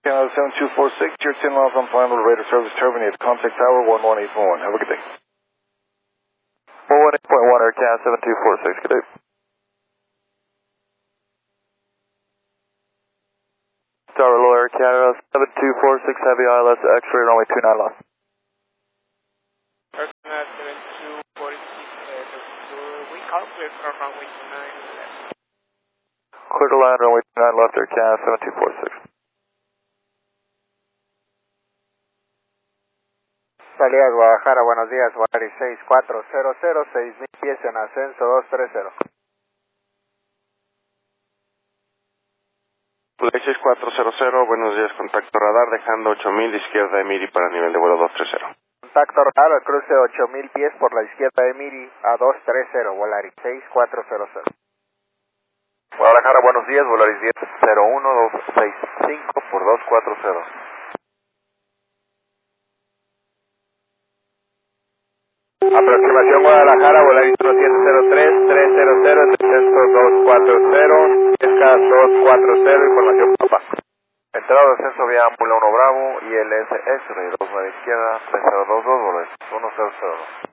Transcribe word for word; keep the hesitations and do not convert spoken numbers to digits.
Channel seven two four six, your ten miles on final radar service terminated. Contact tower one one eight one one. Have a good day. one one eight point one, Air Canada seven two four six, good day. Tower Low, Air Canada seven two four six, heavy I L S, X-ray runway two nine left. Air Canada seven two four six, uh, we calculate from runway two nine left. Clear to land, runway two nine left, Air Canada seven two four six. Salida Guadalajara, buenos días, Volaris seis cuatro cero cero, seis mil pies en ascenso dos tres cero. seis cuatro cero cero, buenos días, contacto radar, dejando ocho mil, izquierda de Miri para nivel de vuelo dos tres cero. Contacto radar, al cruce ocho mil pies por la izquierda de Miri a dos tres cero, Volaris seis cuatro cero cero. Guadalajara, buenos días, Volaris diez cero uno dos seis cinco por dos cuatro cero. Aproximación Guadalajara, Volaris uno siete cero tres tres cero cero, descenso dos cuatro cero, escala dos cuatro cero, información papá. Entrada de ascenso vía Ambula uno Bravo y el S S, dos nueve izquierda, tres cero dos dos, Volaris uno cero cero dos.